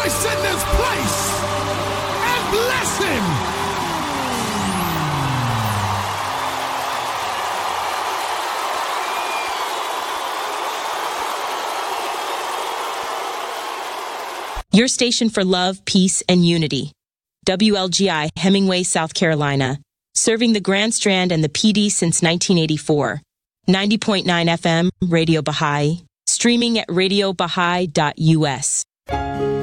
Christ in this place and bless him. Your station for love, peace, and unity. WLGI, Hemingway, South Carolina. Serving the Grand Strand and the PD since 1984. 90.9 FM, Radio Baha'i. Streaming at radiobahai.us.